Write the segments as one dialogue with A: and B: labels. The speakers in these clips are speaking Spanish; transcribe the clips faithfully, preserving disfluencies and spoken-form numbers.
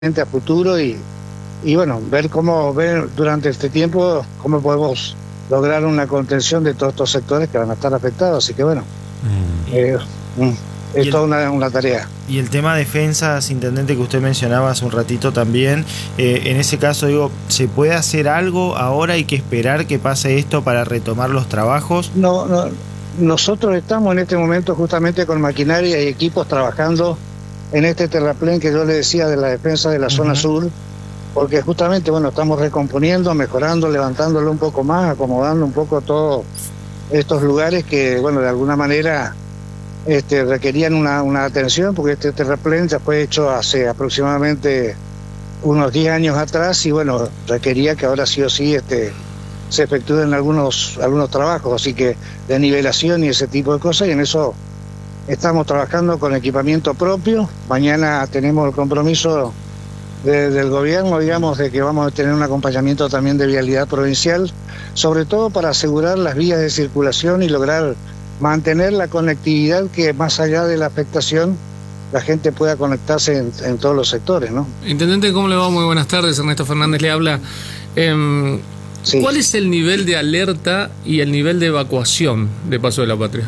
A: a futuro y, y bueno, ver cómo ver durante este tiempo cómo podemos lograr una contención de todos estos sectores que van a estar afectados. Así que bueno, mm. eh, mm, es toda una, una tarea.
B: Y el tema defensas, intendente, que usted mencionaba hace un ratito también, eh, en ese caso digo, ¿se puede hacer algo ahora? ¿Hay que esperar que pase esto para retomar los trabajos?
A: No, no, nosotros estamos en este momento justamente con maquinaria y equipos trabajando en este terraplén que yo le decía de la defensa de la uh-huh. zona sur, porque justamente, bueno, estamos recomponiendo, mejorando, levantándolo un poco más, acomodando un poco todos estos lugares que, bueno, de alguna manera este, requerían una, una atención, porque este terraplén ya fue hecho hace aproximadamente unos diez años atrás y, bueno, requería que ahora sí o sí este, se efectúen algunos, algunos trabajos, así que de nivelación y ese tipo de cosas, y en eso estamos trabajando con equipamiento propio. Mañana tenemos el compromiso de, del gobierno, digamos, de que vamos a tener un acompañamiento también de vialidad provincial, sobre todo para asegurar las vías de circulación y lograr mantener la conectividad, que más allá de la afectación la gente pueda conectarse en, en todos los sectores, ¿no?
C: Intendente, ¿cómo le va? Muy buenas tardes. Ernesto Fernández le habla. Eh, sí. ¿Cuál es el nivel de alerta y el nivel de evacuación de Paso de la Patria?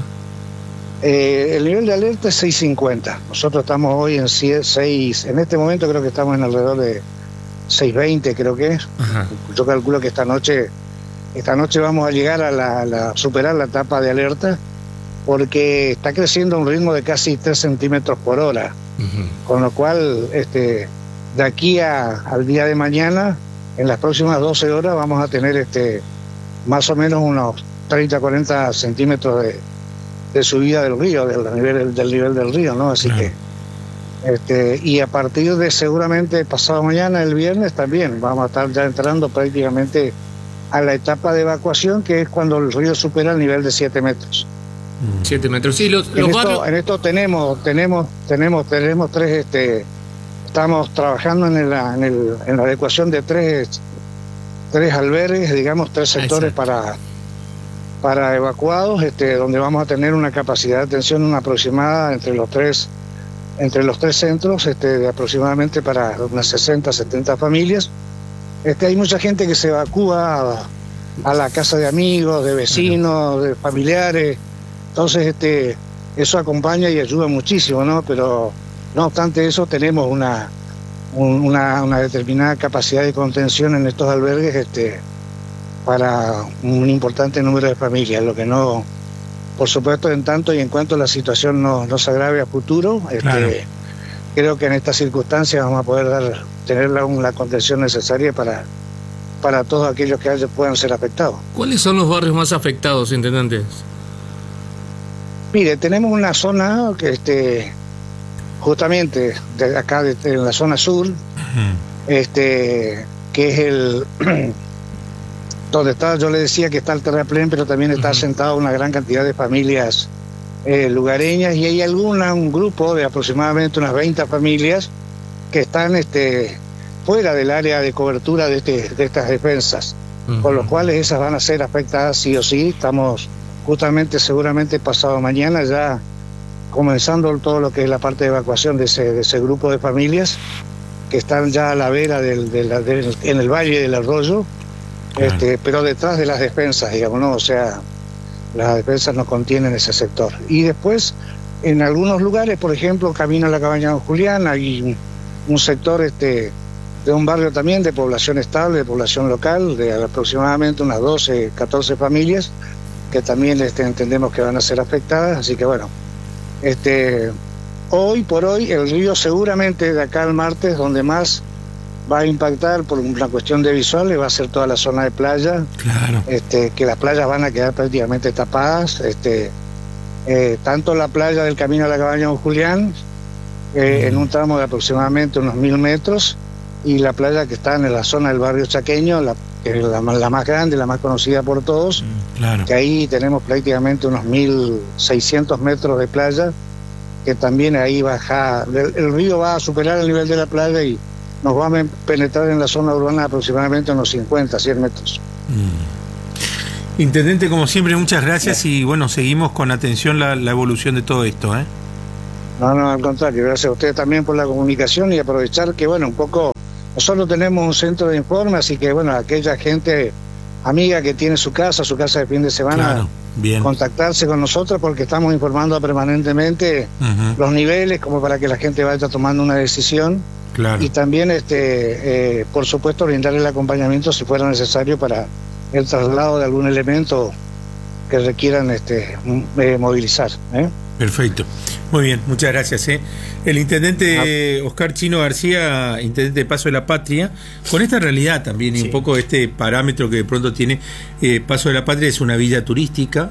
A: Eh, el nivel de alerta es seis cincuenta. Nosotros estamos hoy en seis, en este momento creo que estamos en alrededor de seis veinte, creo que es. Ajá. Yo calculo que esta noche, esta noche vamos a llegar a la, a la superar la etapa de alerta, porque está creciendo a un ritmo de casi tres centímetros por hora. Uh-huh. Con lo cual, este, de aquí a, al día de mañana, en las próximas doce horas, vamos a tener este, más o menos unos treinta a cuarenta centímetros de de subida del río, del nivel del nivel del río, ¿no? Así claro. que este y a partir de seguramente pasado mañana, el viernes, también vamos a estar ya entrando prácticamente a la etapa de evacuación, que es cuando el río supera el nivel de siete metros.
C: siete metros. Sí, los,
A: en,
C: los
A: esto,
C: barrios...
A: en esto tenemos tenemos tenemos tenemos tres este estamos trabajando en la en el en la adecuación de tres tres albergues, digamos, tres sectores ah, para para evacuados, este, donde vamos a tener una capacidad de atención una aproximada entre los tres, entre los tres centros, este, de aproximadamente para unas sesenta, setenta familias. Este, hay mucha gente que se evacúa a, a la casa de amigos, de vecinos, de familiares, entonces este, eso acompaña y ayuda muchísimo, ¿no? Pero no obstante eso, tenemos una, un, una, una determinada capacidad de contención en estos albergues, este, para un importante número de familias, lo que no, por supuesto, en tanto y en cuanto la situación no, no se agrave a futuro, este, claro. creo que en estas circunstancias vamos a poder dar, tener la, la contención necesaria para, para todos aquellos que puedan ser afectados.
C: ¿Cuáles son los barrios más afectados, intendentes?
A: Mire, tenemos una zona que este, justamente de acá, de, de la zona sur, uh-huh. este, que es el donde está, yo le decía que está el terraplén, pero también está uh-huh. sentado una gran cantidad de familias eh, lugareñas, y hay alguna, un grupo de aproximadamente unas veinte familias que están este, fuera del área de cobertura de, este, de estas defensas, uh-huh. con los cuales esas van a ser afectadas sí o sí. Estamos justamente, seguramente pasado mañana, ya comenzando todo lo que es la parte de evacuación de ese, de ese grupo de familias que están ya a la vera del, de la, del, en el valle del arroyo. Este, pero detrás de las defensas, digamos, ¿no? O sea, las defensas no contienen ese sector. Y después, en algunos lugares, por ejemplo, camino a la Cabaña Don Julián, hay un, un sector este, de un barrio también de población estable, de población local, de aproximadamente unas doce, catorce familias, que también este, entendemos que van a ser afectadas. Así que bueno, este, hoy por hoy el río seguramente de acá al martes, donde más va a impactar por una cuestión de visuales, va a ser toda la zona de playa, claro. este, que las playas van a quedar prácticamente tapadas, este, eh, tanto la playa del camino a la Cabaña Don Julián, eh, mm. en un tramo de aproximadamente unos mil metros, y la playa que está en la zona del barrio Chaqueño, la, que es la, la más grande, la más conocida por todos, mm, claro. que ahí tenemos prácticamente unos mil seiscientos metros de playa, que también ahí baja, el, el río va a superar el nivel de la playa y nos va a penetrar en la zona urbana aproximadamente unos cincuenta, cien metros.
D: Mm. Intendente, como siempre, muchas gracias. Bien. Y bueno, seguimos con atención la, la evolución de todo esto, ¿eh?
A: No, no, al contrario, gracias a ustedes también por la comunicación y aprovechar que, bueno, un poco, nosotros tenemos un centro de informe, así que, bueno, aquella gente amiga que tiene su casa, su casa de fin de semana,
D: claro, bien,
A: contactarse con nosotros porque estamos informando permanentemente uh-huh. los niveles como para que la gente vaya tomando una decisión.
D: Claro.
A: Y también, este, eh, por supuesto, brindarle el acompañamiento si fuera necesario para el traslado de algún elemento que requieran este, eh, movilizar. ¿eh?
D: Perfecto. Muy bien, muchas gracias. ¿eh? El intendente ah. Oscar Chino García, intendente de Paso de la Patria, con esta realidad también, sí. y un poco este parámetro que de pronto tiene, eh, Paso de la Patria es una villa turística,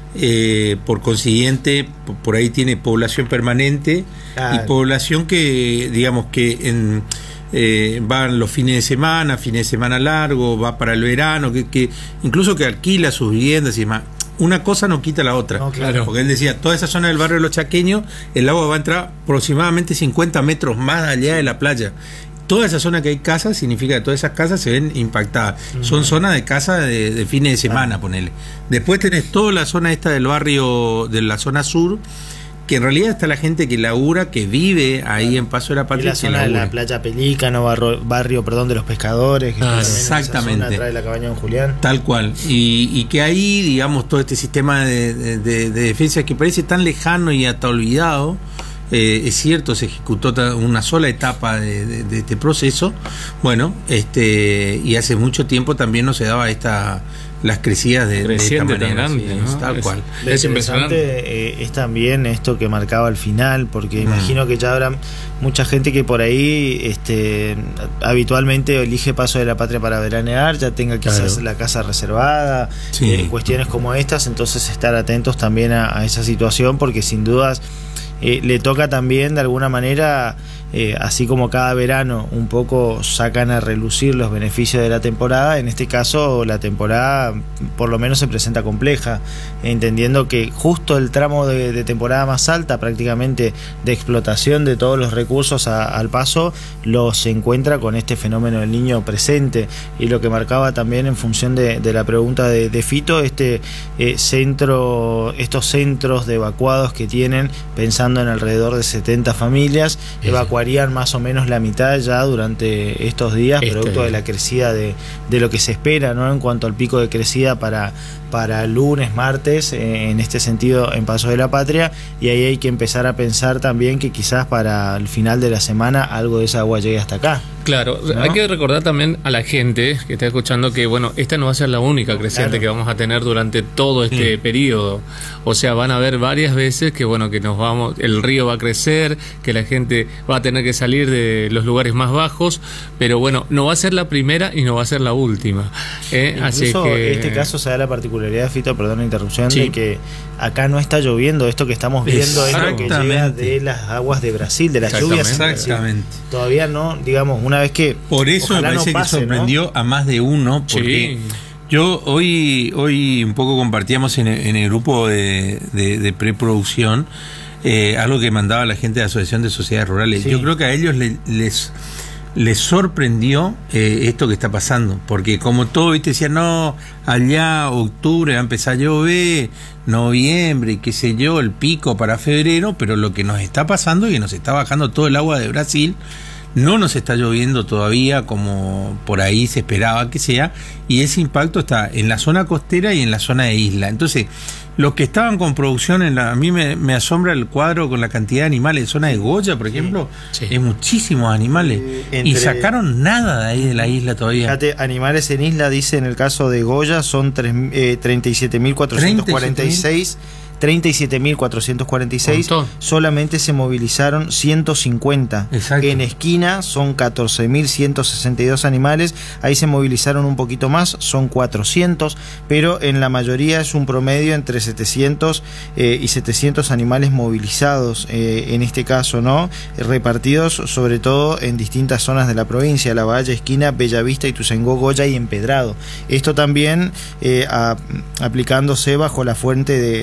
D: eh, por consiguiente, por ahí tiene población permanente, claro. y población que, digamos que en... Eh, van los fines de semana, fines de semana largo, va para el verano, que, que incluso que alquila sus viviendas y demás. Una cosa no quita la otra,
B: no, claro.
D: porque él decía, toda esa zona del barrio de Los Chaqueños, el agua va a entrar aproximadamente cincuenta metros más allá de la playa. Toda esa zona que hay casas, significa que todas esas casas se ven impactadas. Uh-huh. Son zonas de casa de, de fines de semana, ah. ponele. Después tenés toda la zona esta del barrio, de la zona sur, que en realidad está la gente que labura, que vive ahí claro. en Paso de la Patria.
B: Y la zona de la playa Pelícano, barrio, barrio perdón, de los pescadores, que
D: ah, exactamente.
B: Esa zona atrás de la cabaña de Don Julián.
D: Tal cual. Y, y que ahí, digamos, todo este sistema de, de, de, de defensa que parece tan lejano y hasta olvidado, eh, es cierto, se ejecutó una sola etapa de, de, de este proceso, bueno, este y hace mucho tiempo también no se daba esta... las crecidas de, de esta manera,
C: grande,
D: sí,
C: ¿no?
D: tal
C: es,
D: cual.
B: Es impresionante, eh, es también esto que marcaba al final, porque mm. imagino que ya habrá mucha gente que por ahí este, habitualmente elige Paso de la Patria para veranear, ya tenga quizás claro. la casa reservada, sí. eh, cuestiones como estas, entonces estar atentos también a, a esa situación, porque sin dudas eh, le toca también de alguna manera... Eh, así como cada verano un poco sacan a relucir los beneficios de la temporada, en este caso la temporada por lo menos se presenta compleja, entendiendo que justo el tramo de, de temporada más alta, prácticamente de explotación de todos los recursos a, al paso, lo se encuentra con este fenómeno del Niño presente. Y lo que marcaba también en función de, de la pregunta de, de Fito, este eh, centro, estos centros de evacuados que tienen, pensando en alrededor de setenta familias, evacuados harían más o menos la mitad ya durante estos días, este... producto de la crecida de, de lo que se espera, ¿no? En cuanto al pico de crecida para, para lunes, martes, eh, en este sentido en Paso de la Patria, y ahí hay que empezar a pensar también que quizás para el final de la semana algo de esa agua llegue hasta acá.
C: Claro, ¿no? Hay que recordar también a la gente que está escuchando que, bueno, esta no va a ser la única creciente claro. que vamos a tener durante todo este mm. periodo. O sea, van a haber varias veces que, bueno, que nos vamos, el río va a crecer, que la gente va a tener que salir de los lugares más bajos, pero bueno, no va a ser la primera y no va a ser la última. ¿eh? Así que
B: este caso se da la particularidad, Fito, perdón la interrupción, sí. de que acá no está lloviendo. Esto que estamos viendo es lo que llega de las aguas de Brasil, de las lluvias.
D: Exactamente.
B: Todavía no, digamos, una vez que
D: por eso me parece no pase, que sorprendió, ¿no? a más de uno, porque sí. yo hoy hoy un poco compartíamos en el, en el grupo de, de, de preproducción eh, algo que mandaba la gente de la Asociación de Sociedades Rurales. Sí. Yo creo que a ellos les, les les sorprendió eh, esto que está pasando, porque como todo, viste, decían, no, allá octubre va a empezar a llover, noviembre, qué sé yo, el pico para febrero, pero lo que nos está pasando es que nos está bajando todo el agua de Brasil, no nos está lloviendo todavía como por ahí se esperaba que sea, y ese impacto está en la zona costera y en la zona de isla. Entonces, los que estaban con producción, en la, a mí me, me asombra el cuadro con la cantidad de animales. En zona de Goya, por ejemplo, sí, sí. es muchísimos animales. Eh, entre, y sacaron nada de ahí de la isla todavía.
B: Fíjate, animales en isla, dice en el caso de Goya, son eh, treinta y siete mil cuatrocientos cuarenta y seis. treinta y siete mil cuatrocientos cuarenta y seis, solamente se movilizaron ciento cincuenta. Exacto. En Esquina son catorce mil ciento sesenta y dos animales, ahí se movilizaron un poquito más, son cuatrocientos, pero en la mayoría es un promedio entre setecientos eh, y setecientos animales movilizados, eh, en este caso, ¿no? Repartidos sobre todo en distintas zonas de la provincia, La Valle, Esquina, Bellavista, Ituzaingó, Goya y Empedrado. Esto también eh, a, aplicándose bajo la fuente de, de escena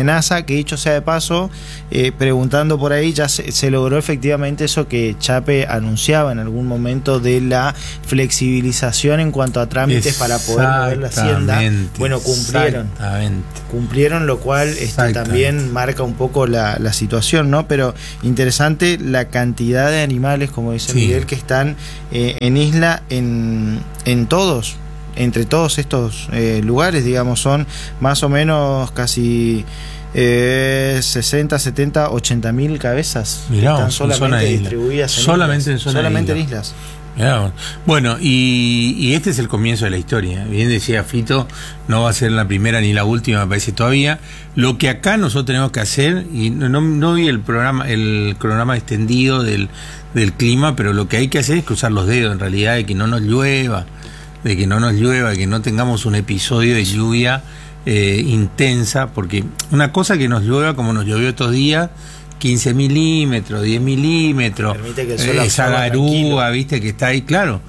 B: NASA, que dicho sea de paso, eh, preguntando por ahí, ya se, se logró efectivamente eso que Chape anunciaba en algún momento de la flexibilización en cuanto a trámites para poder mover la hacienda. Bueno, cumplieron. Cumplieron, lo cual este, también marca un poco la, la situación, ¿no? Pero interesante la cantidad de animales, como dice sí. Miguel, que están eh, en isla en, en todos, entre todos estos eh, lugares, digamos, son más o menos casi eh, sesenta, setenta, ochenta mil cabezas.
D: Mirá,
B: están solamente distribuidas en
D: solamente
B: islas.
D: En
B: solamente
D: isla.
B: en islas.
D: Mirá, bueno, y, y este es el comienzo de la historia. Bien decía Fito, no va a ser la primera ni la última, me parece todavía. Lo que acá nosotros tenemos que hacer, y no, no vi el programa, el cronograma extendido del, del clima, pero lo que hay que hacer es cruzar los dedos, en realidad, de que no nos llueva, de que no nos llueva, de que no tengamos un episodio de lluvia eh, intensa, porque una cosa que nos llueva como nos llovió estos días, quince milímetros, diez milímetros, eh, esa garúa, viste, que está ahí, claro.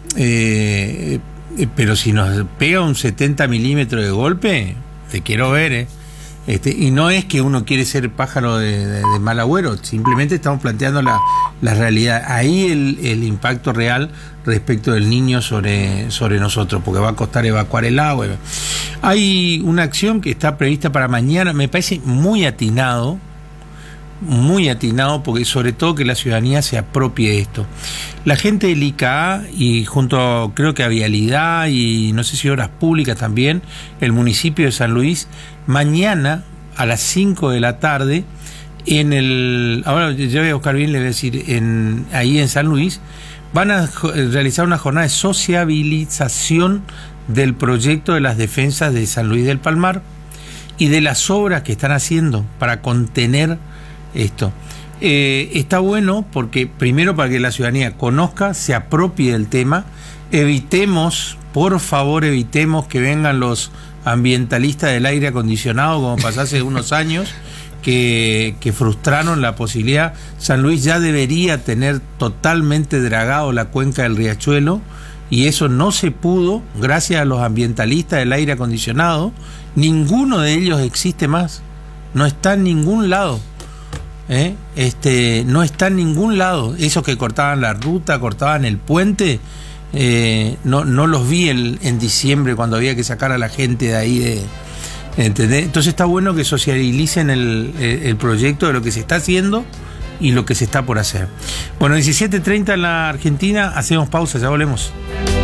D: Eh, eh, pero si nos pega un setenta milímetros de golpe, te quiero ver, ¿eh? Este, y no es que uno quiere ser pájaro de, de, de mal agüero, simplemente estamos planteando la, la realidad. Ahí el, el impacto real respecto del niño sobre, sobre nosotros, porque va a costar evacuar el agua. Hay una acción que está prevista para mañana, me parece muy atinado, muy atinado, porque sobre todo que la ciudadanía se apropie de esto. La gente del I C A A y junto creo que a Vialidad y no sé si Obras Públicas también, el municipio de San Luis, mañana a las cinco de la tarde en el, ahora yo voy a buscar bien, le voy a decir, en, ahí en San Luis, van a realizar una jornada de sociabilización del proyecto de las defensas de San Luis del Palmar y de las obras que están haciendo para contener esto. Eh, está bueno porque primero para que la ciudadanía conozca, se apropie del tema, evitemos, por favor evitemos que vengan los ambientalistas del aire acondicionado como pasó hace unos años que, que frustraron la posibilidad. San Luis ya debería tener totalmente dragado la cuenca del Riachuelo y eso no se pudo gracias a los ambientalistas del aire acondicionado. Ninguno de ellos existe más, no está en ningún lado. ¿Eh? Este, no está en ningún lado. Esos que cortaban la ruta, cortaban el puente, eh, no, no los vi el, en diciembre cuando había que sacar a la gente de ahí de, ¿entendés? Entonces está bueno que socialicen el, el, el proyecto de lo que se está haciendo y lo que se está por hacer. Bueno, diecisiete treinta en la Argentina, hacemos pausa, ya volvemos.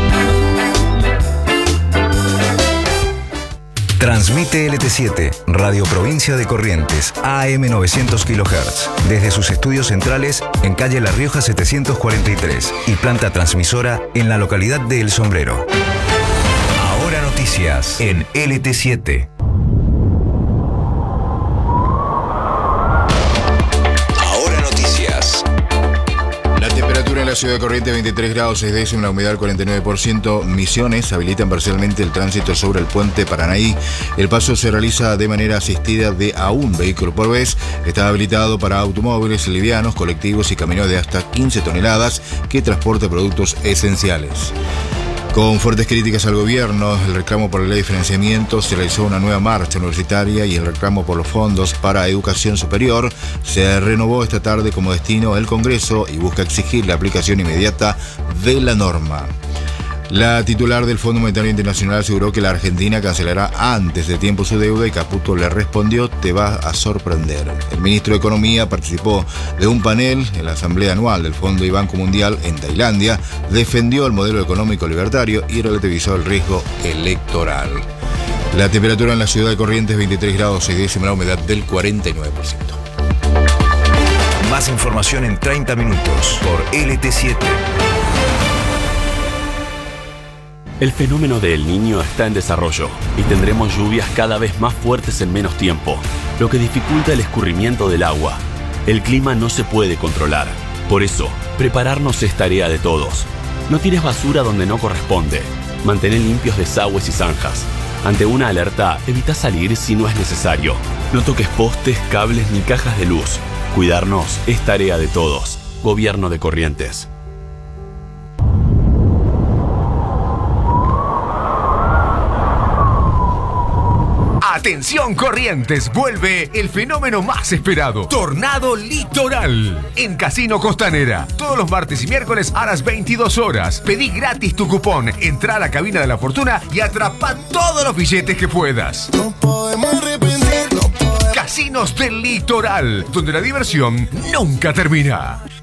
E: Transmite L T siete, Radio Provincia de Corrientes, A M novecientos kilohertz, desde sus estudios centrales en calle La Rioja setecientos cuarenta y tres y planta transmisora en la localidad de El Sombrero. Ahora noticias en L T siete.
F: En la ciudad de Corrientes, veintitrés grados seis décimas, la humedad del cuarenta y nueve por ciento. Misiones habilitan parcialmente el tránsito sobre el puente Paranaí. El paso se realiza de manera asistida de a un vehículo por vez. Está habilitado para automóviles livianos, colectivos y camiones de hasta quince toneladas que transporten productos esenciales. Con fuertes críticas al gobierno, el reclamo por la ley de financiamiento, se realizó una nueva marcha universitaria y el reclamo por los fondos para educación superior se renovó esta tarde como destino el Congreso y busca exigir la aplicación inmediata de la norma. La titular del Fondo Monetario Internacional aseguró que la Argentina cancelará antes de tiempo su deuda y Caputo le respondió: te va a sorprender. El ministro de Economía participó de un panel en la Asamblea Anual del Fondo y Banco Mundial en Tailandia, defendió el modelo económico libertario y relativizó el riesgo electoral. La temperatura en la ciudad de Corrientes, veintitrés grados seis décimas, la humedad del cuarenta y nueve por ciento.
E: Más información en treinta minutos por L T siete.
G: El fenómeno de El Niño está en desarrollo y tendremos lluvias cada vez más fuertes en menos tiempo, lo que dificulta el escurrimiento del agua. El clima no se puede controlar. Por eso, prepararnos es tarea de todos. No tires basura donde no corresponde. Mantén limpios desagües y zanjas. Ante una alerta, evita salir si no es necesario. No toques postes, cables ni cajas de luz. Cuidarnos es tarea de todos. Gobierno de Corrientes.
H: Atención Corrientes, vuelve el fenómeno más esperado, Tornado Litoral, en Casino Costanera. Todos los martes y miércoles a las veintidós horas. Pedí gratis tu cupón, entra a la cabina de la fortuna y atrapa todos los billetes que puedas. No podemos arrepentir, no podemos. Casinos del Litoral, donde la diversión nunca termina.